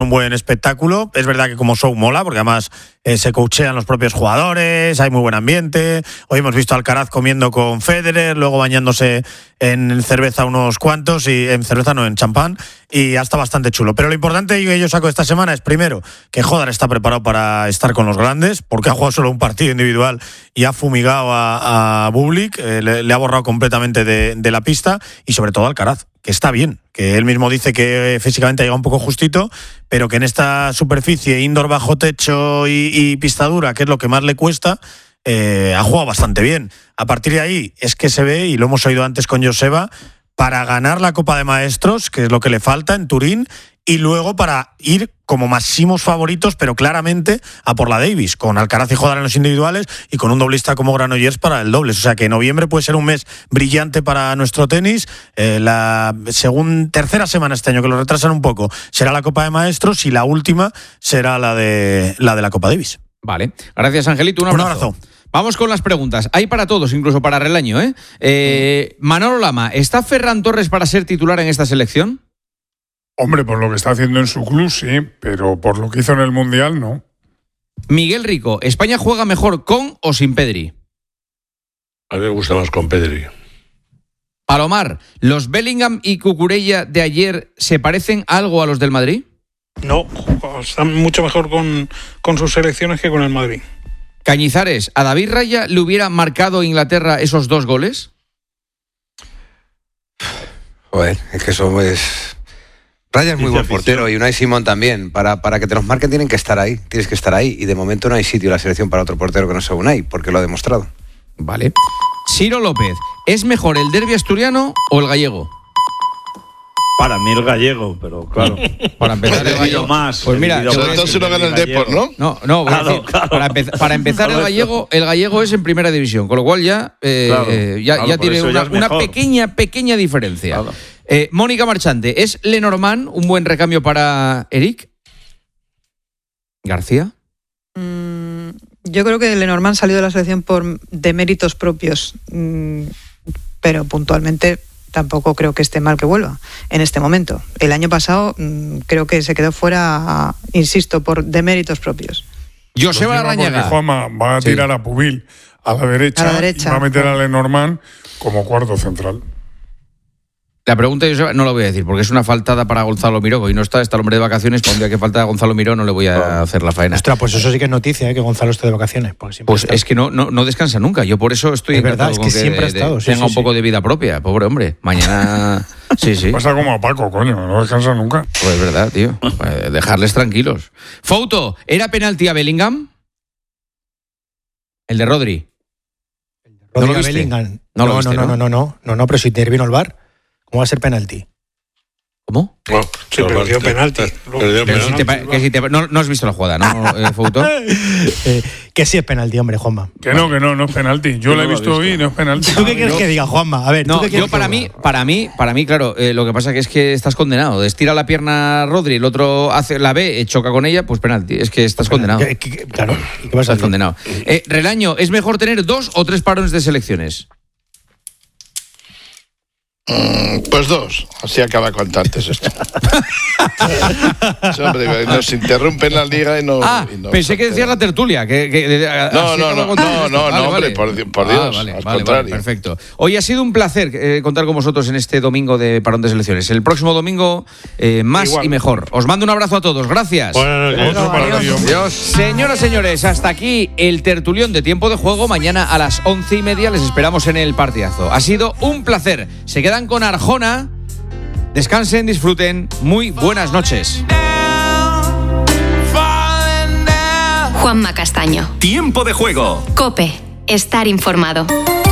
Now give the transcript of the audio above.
un buen espectáculo. Es verdad que como show mola, porque además se coachean los propios jugadores, hay muy buen ambiente. Hoy hemos visto a Alcaraz comiendo con Federer, luego bañándose en cerveza unos cuantos, y en cerveza no, en champán, y ya está bastante chulo. Pero lo importante que yo saco esta semana es, primero, que Hodar está preparado para estar con los grandes, porque ha jugado solo un partido individual y ha fumigado a Bublik, le ha borrado completamente de la pista, y sobre todo Alcaraz, que está bien, que él mismo dice que físicamente ha llegado un poco justito, pero que en esta superficie indoor bajo techo y pista dura, que es lo que más le cuesta, ha jugado bastante bien. A partir de ahí es que se ve, y lo hemos oído antes con Joseba, para ganar la Copa de Maestros, que es lo que le falta en Turín, y luego para ir como máximos favoritos, pero claramente a por la Davis, con Alcaraz y Hodar en los individuales y con un doblista como Granollers para el dobles. O sea que noviembre puede ser un mes brillante para nuestro tenis. La tercera semana este año, que lo retrasan un poco, será la Copa de Maestros, y la última será la de la Copa Davis. Vale, gracias Angelito, un abrazo. Vamos con las preguntas. Hay para todos, incluso para Relaño, Manolo Lama, ¿está Ferran Torres para ser titular en esta selección? Hombre, por lo que está haciendo en su club, sí, pero por lo que hizo en el Mundial, no. Miguel Rico, ¿España juega mejor con o sin Pedri? A mí me gusta más con Pedri. Palomar, ¿los Bellingham y Cucurella de ayer se parecen algo a los del Madrid? No, están mucho mejor con sus selecciones que con el Madrid. Cañizares, ¿a David Raya le hubiera marcado Inglaterra esos 2 goles? Joder, es que eso es... Raya es muy buen portero, y Unai Simón también. Para que te los marquen tienes que estar ahí, y de momento no hay sitio en la selección para otro portero que no sea Unai, porque lo ha demostrado. Vale. Ciro López, ¿es mejor el derbi asturiano o el gallego? Para mí el gallego, pero claro. Para empezar el gallego más. Pues mira, sobre todo si lo gana el Depor, ¿no? No, claro. Para empezar el gallego es en primera división, con lo cual ya tiene una pequeña diferencia. Claro. Mónica Marchante, ¿es Lenormand un buen recambio para Eric García? Yo creo que Lenormand salió de la selección por deméritos propios, pero puntualmente tampoco creo que esté mal que vuelva en este momento. El año pasado creo que se quedó fuera, insisto, por deméritos propios. Joseba Larrañaga. Juanma va a tirar a Pubil a la derecha. Y va a meter a Lenormand como cuarto central. La pregunta yo no la voy a decir, porque es una faltada para Gonzalo Miró. Hoy no está el hombre de vacaciones, para un día que falta a Gonzalo Miró no le voy a hacer la faena. Ostras, pues eso sí que es noticia, que Gonzalo esté de vacaciones. Pues es que no descansa nunca. Yo por eso estoy... Es verdad, es que siempre ha estado. Tenga un poco de vida propia, pobre hombre. Mañana... Sí. Pasa como a Paco, coño, no descansa nunca. Pues es verdad, tío. Dejarles tranquilos. Fouto, ¿era penalti a Bellingham? El de Rodri. ¿No lo viste? Bellingham. No, pero si intervino el VAR, ¿cómo va a ser penalti? ¿Cómo? No, sí, pero dio penalti. No has visto la jugada, ¿no, Fouto? Que sí es penalti, hombre, Juanma. Que no es penalti. Yo lo he visto hoy y no es penalti. ¿Tú qué quieres que diga, Juanma? A ver, para mí, claro, lo que pasa es que estás condenado. Estira la pierna Rodri, el otro hace la ve, choca con ella, pues penalti. Es que estás condenado. Claro. ¿Y qué pasa? Estás condenado. Relaño, ¿es mejor tener 2 o 3 parones de selecciones? Pues 2, así acaba cuanto antes esto. Hombre, nos interrumpen la liga y no... Pensé que decías la tertulia. Hombre, por Dios, al contrario. Vale, perfecto. Hoy ha sido un placer contar con vosotros en este domingo de parón de selecciones. El próximo domingo, más y mejor. Os mando un abrazo a todos, gracias. Adiós. Señoras, señores, hasta aquí el tertulión de Tiempo de Juego. Mañana a las 11:30 les esperamos en el partidazo. Ha sido un placer. Se quedan con Arjona. Descansen, disfruten. Muy buenas noches. Juanma Castaño. Tiempo de Juego. COPE. Estar informado.